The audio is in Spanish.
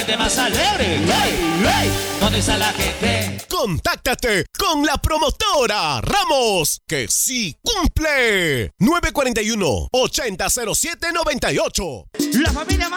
gente más alegre. ¿Dónde está la gente? Contáctate con la promotora Ramos, que sí cumple. 941-800798. La familia más